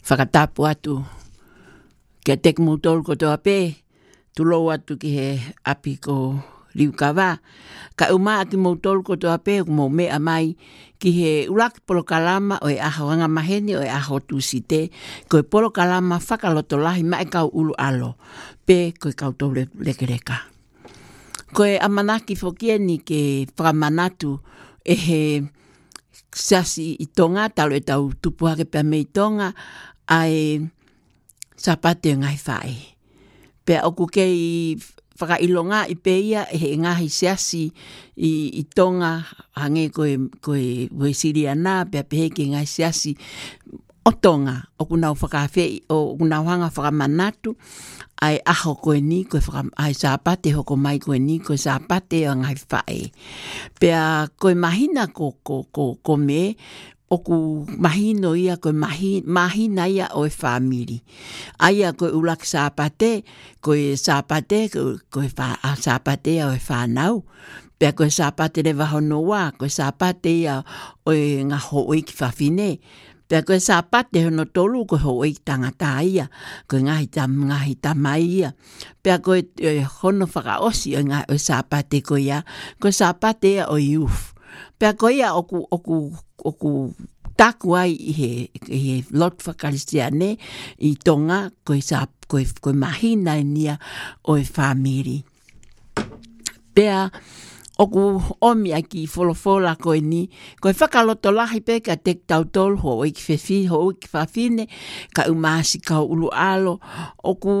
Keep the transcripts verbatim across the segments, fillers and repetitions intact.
whakatapu atu kia tek mūtolu ko toa pē, tulo atu ki he api ko liukawa. Ka uma aki mūtolu ko toa pē, mo mea mai ki he ulaki polo kalama o e aho anga maheni o e aho tūsite, ko e polo kalama whakaloto lahi mai kau ulu alo, pē ko e kau tau leke reka. Ko e amanaki whokia ni ke whakamanatu e he sasi i tonga, talo e tau tupuhake pia me i tonga, ai sapate ngai whae. Pea oku kei whakailonga i peia e he ngahi siasi i, i tonga hange koe, koe weisiri ana, pea pehe ke ngai siasi o tonga, oku nau whakawhei, oku nau hanga whakamanatu, ai aho koe ni, koe whaka, ai sapate hoko mai koe ni, koe sapate o ngai whae. Pea koe mahina ko, ko, ko, ko me, oku mahino ia koe mahi, mahina ia o e whamiri. Aia koe ulak sapate, koe sapate, koe, koe wha, sapate o e whanau. Pea koe sapate le wahonoa, koe sapate ia o e ngā hooi ki whawhine. Pea koe sapate hono tolu koe hooi ki tangata ia, koe ngahi tam, ngahi tamai ia. Pea koe e, hono whakaosi o ngā o sapate koe ia, koe sapate ia o youth. Pea koe ia oku, oku, oku taku ai i he, i he lot whakarisiane i tonga koe, sa, koe, koe mahina nia o e whamiri. Pea oku omi aki wholofola koe ni, koe whakaloto lahi pe ka tek tautol ho o iki whewhi, ho o iki whawhine, ka umasi kau ulu alo, oku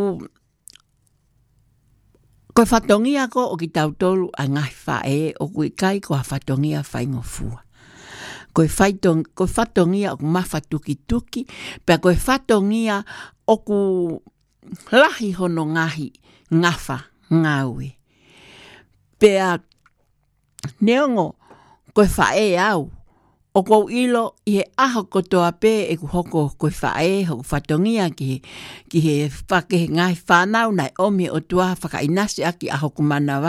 koe whatongia ko o ki tautolu a ngai whae, o kui kai ko a whatongia whaingofua. Koe whatongia o ku mawha tuki tuki, pea koe whatongia o ku lahi hono ngahi ngawha ngaue. Pea neongo koe whae au, o kou ilo i he aho kotoa pē e ku hoko koe whae, hoku whatongia ki he, ki he whake ngai whanau nai omi o tua whakainasi aki aho kumanawa.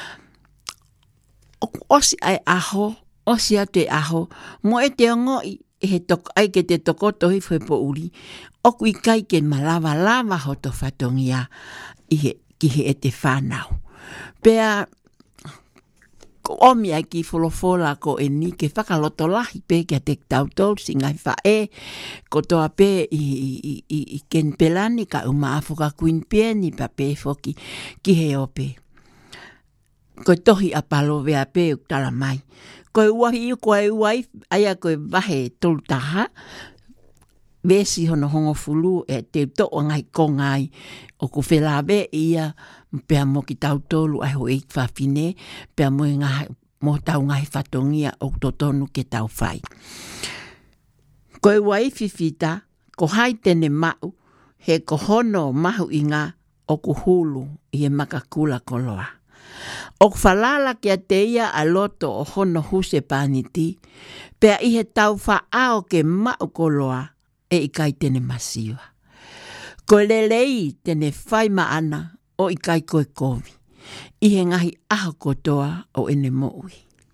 O osi ai aho, osi ate aho, mo e te ongo i he toko, ai ke te tokoto hi whepo uri, o kui kai ke malawa lava ho to whatongia i he, ki he e te whanau. Pea ko omi ai ki wholofola ko e ni ke whakaloto lahi pē kia te tautol si ngai whae ko toa pē i, i, i, i ken pelani ka uma afuka kuin pē ni pa pē foki ki he ope. Ko tohi apalo vea pē uktala mai. Ko uahi iu koe uai aia koe wahe tolutaha vesi hono hongo fulu e te toa ngai kongai o ku whelawe ia pea mo ki tautolu ai ho eik whawhine, pea mo, ngā, mo tau ngai whatongia o totonu ke tau whai. Koe wai whiwhita, ko hai tene mau, he ko hono mahu inga o ku hulu i he makakula koloa. O ku whalala kia te ia a loto o hono huse pāniti, pea i he tau whaao ke mau koloa e i kai tene masiwa. Ko lelei tene whai maana o i kai koe kovi. I he ngahi aho kotoa o ene moui.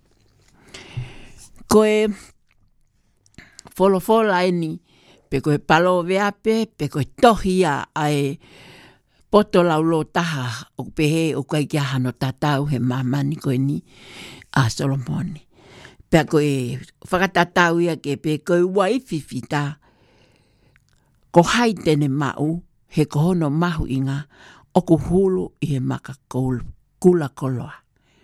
Koe wholofola eni, pe koe palo veape, pe koe tohia ai poto laulo taha o pehe o kai kia hano tatau he mamani koe ni a Solomoni. Pe koe whakatatau ia ke pe koe waiwhiwhita ko hai tene mau he kohono mahu inga o ku hulu i he maka kula koloa.